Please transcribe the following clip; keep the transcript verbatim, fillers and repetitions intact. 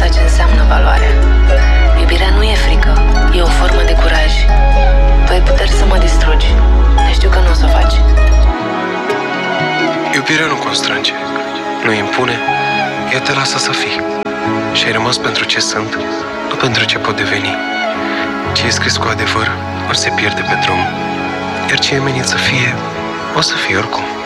ce înseamnă valoarea. Iubirea nu e frică, e o formă de curaj. Tu ai puteri să mă distrugi, dar știu că nu o să o faci. Iubirea nu constrânge, nu impune, ea te lasă să fii. Și ai rămas pentru ce sunt, nu pentru ce pot deveni. Ce e scris cu adevăr, ori se pierde pe drum, iar ce e menit să fie, o să fie oricum.